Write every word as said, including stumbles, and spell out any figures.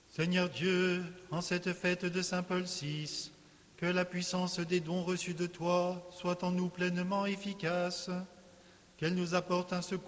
Seigneur Dieu, en cette fête de Saint Paul six, que la puissance des dons reçus de toi soit en nous pleinement efficace, qu'elle nous apporte un secours